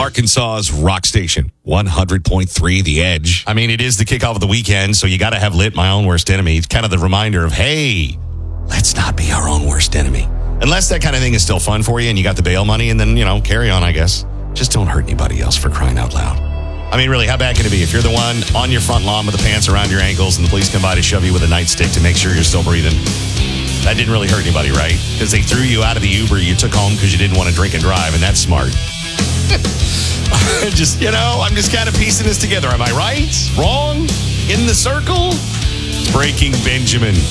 Arkansas's rock station, 100.3 The Edge. I mean, it is the kickoff of the weekend, so you got to have lit my own worst enemy. It's kind of the reminder of, hey, let's not be our own worst enemy. Unless that kind of thing is still fun for you and you got the bail money and then, carry on, I guess. Just don't hurt anybody else, for crying out loud. I mean, really, how bad can it be? If you're the one on your front lawn with the pants around your ankles and the police come by to shove you with a nightstick to make sure you're still breathing, that didn't really hurt anybody, right? Because they threw you out of the Uber you took home because you didn't want to drink and drive, and that's smart. I'm just kind of piecing this together. Am I right? Wrong? In the circle? Breaking Benjamin.